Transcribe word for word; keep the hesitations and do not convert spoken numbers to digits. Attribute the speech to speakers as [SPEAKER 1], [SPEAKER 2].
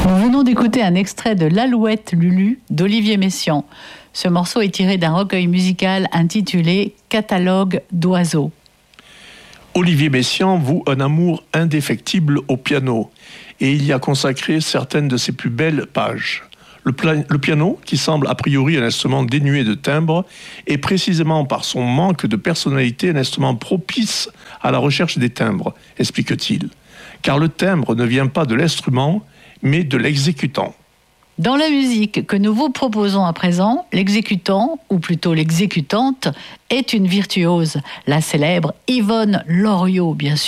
[SPEAKER 1] Nous venons d'écouter un extrait de l'Alouette Lulu d'Olivier Messiaen. Ce morceau est tiré d'un recueil musical intitulé « Catalogue d'oiseaux ».
[SPEAKER 2] Olivier Messiaen voue un amour indéfectible au piano et il y a consacré certaines de ses plus belles pages. Le, pla- le piano, qui semble a priori un instrument dénué de timbre, est précisément par son manque de personnalité un instrument propice à la recherche des timbres, explique-t-il. Car le timbre ne vient pas de l'instrument, mais de l'exécutant.
[SPEAKER 1] Dans la musique que nous vous proposons à présent, l'exécutant, ou plutôt l'exécutante, est une virtuose, la célèbre Yvonne Loriot, bien sûr.